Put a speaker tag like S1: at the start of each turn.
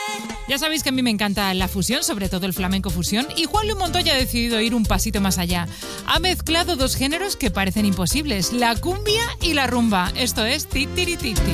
S1: Ya sabéis que a mí me encanta la fusión, sobre todo el flamenco fusión, y Juan Luis Montoya ha decidido ir un pasito más allá. Ha mezclado dos géneros que parecen imposibles, la cumbia y la rumba. Esto es Titirititi.